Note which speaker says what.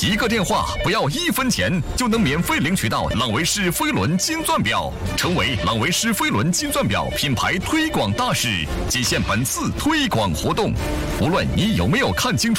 Speaker 1: 一个电话不要1分钱，就能免费领取到朗维仕飞轮金钻表，成为朗维仕飞轮金钻表品牌推广大使，仅限本次推广活动。无论你有没有看清楚